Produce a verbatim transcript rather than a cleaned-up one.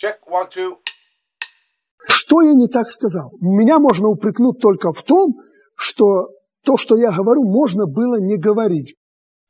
Check, one, two. Что я не так сказал? Меня можно упрекнуть только в том, что то, что я говорю, можно было не говорить.